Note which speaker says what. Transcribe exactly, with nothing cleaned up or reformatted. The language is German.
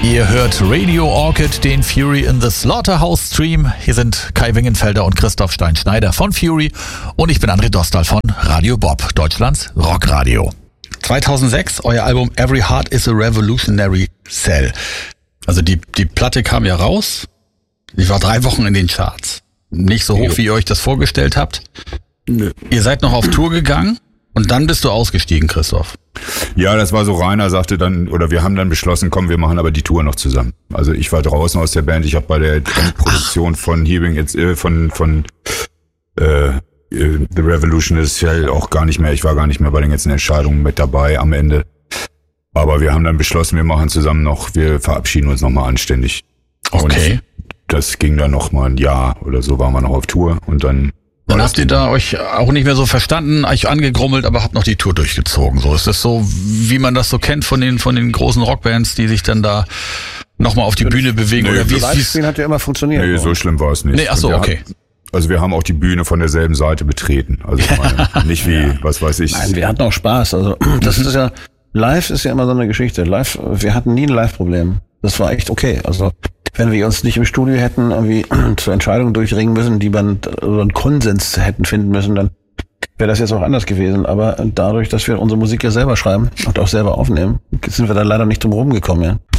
Speaker 1: Ihr hört Radio Orchid, den Fury in the Slaughterhouse Stream. Hier sind Kai Wingenfelder und Christoph Stein-Schneider von Fury und ich bin André Dostal von Radio Bob, Deutschlands Rockradio. zweitausendsechs, euer Album Every Heart is a Revolutionary Cell. Also die, die Platte kam ja raus, die war drei Wochen in den Charts. Nicht so hoch, wie ihr euch das vorgestellt habt. Nö. Ihr seid noch auf Tour gegangen und dann bist du ausgestiegen, Christoph.
Speaker 2: Ja, das war so, Rainer sagte dann, oder wir haben dann beschlossen, komm, wir machen aber die Tour noch zusammen. Also ich war draußen aus der Band, ich habe bei der Produktion von Hearing jetzt äh, von von äh, The Revolution ist ja auch gar nicht mehr, ich war gar nicht mehr bei den ganzen Entscheidungen mit dabei am Ende. Aber wir haben dann beschlossen, wir machen zusammen noch, wir verabschieden uns nochmal anständig.
Speaker 1: Okay.
Speaker 2: Und das ging dann noch mal ein Jahr oder so, waren wir noch auf Tour und dann
Speaker 1: Dann habt ihr da euch auch nicht mehr so verstanden, euch angegrummelt, aber habt noch die Tour durchgezogen. So ist das so, wie man das so kennt von den von den großen Rockbands, die sich dann da nochmal auf die Bühne bewegen.
Speaker 3: Nee,
Speaker 1: oder wie
Speaker 3: Livestream hat ja immer funktioniert.
Speaker 2: Nee, so schlimm war es nicht.
Speaker 1: Nee, ach so, okay.
Speaker 2: Hatten, also wir haben auch die Bühne von derselben Seite betreten. Also ich meine, nicht wie, ja. was weiß ich.
Speaker 3: Nein, wir hatten auch Spaß. Also das ist ja, live ist ja immer so eine Geschichte. Live, wir hatten nie ein Live-Problem. Das war echt okay. Also wenn wir uns nicht im Studio hätten irgendwie zur Entscheidung durchringen müssen, die man so einen Konsens hätten finden müssen, dann wäre das jetzt auch anders gewesen. Aber dadurch, dass wir unsere Musik ja selber schreiben und auch selber aufnehmen, sind wir da leider nicht drum rumgekommen, ja.